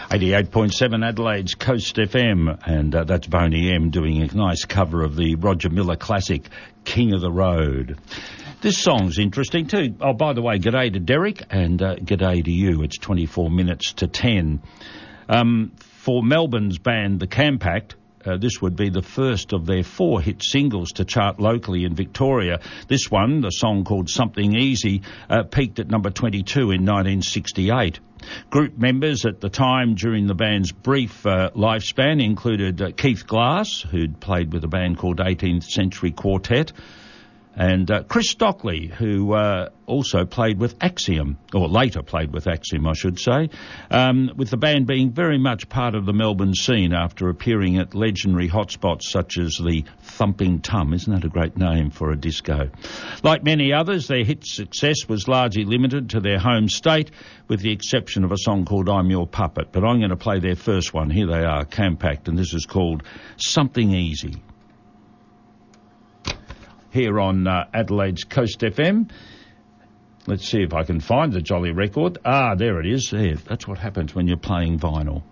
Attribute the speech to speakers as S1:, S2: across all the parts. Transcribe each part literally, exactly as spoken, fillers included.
S1: eighty-eight point seven Adelaide's Coast F M, and uh, that's Boney M doing a nice cover of the Roger Miller classic, King of the Road. This song's interesting too. Oh, by the way, g'day to Derek, and uh, g'day to you. It's twenty-four minutes to ten. Um, for Melbourne's band, The Campact, Uh, this would be the first of their four hit singles to chart locally in Victoria. This one, the song called Something Easy, uh, peaked at number twenty-two in nineteen sixty-eight. Group members at the time during the band's brief uh, lifespan included uh, Keith Glass, who'd played with a band called eighteenth Century Quartet, and uh, Chris Stockley, who uh, also played with Axiom, or later played with Axiom, I should say, um, with the band being very much part of the Melbourne scene after appearing at legendary hotspots such as the Thumping Tum. Isn't that a great name for a disco? Like many others, their hit success was largely limited to their home state, with the exception of a song called I'm Your Puppet. But I'm going to play their first one. Here they are, Campact, and this is called Something Easy. Here on uh, Adelaide's Coast F M. Let's see if I can find the jolly record. Ah, there it is. There. That's what happens when you're playing vinyl.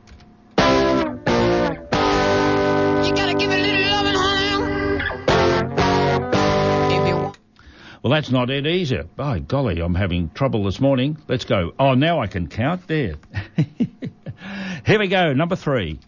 S1: You gotta give a little loving, honey. Well, that's not it either. By golly, I'm having trouble this morning. Let's go. Oh, now I can count. There. Here we go, number three.